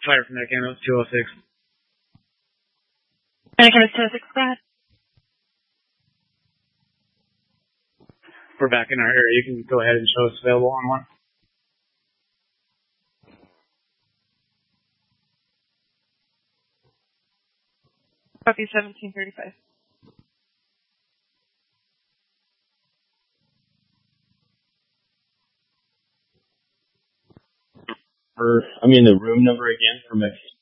fire from that camera. 206. Anakin 206, go ahead. We're back in our area. You can go ahead and show us available on 1. Copy 1735. The room number again for my